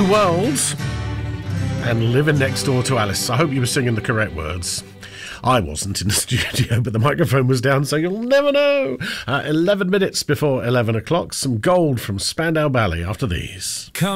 World and Living Next Door to Alice. I hope you were singing the correct words. I wasn't in the studio, but the microphone was down, so you'll never know. 11 minutes before 11 o'clock, some gold from Spandau Ballet after these.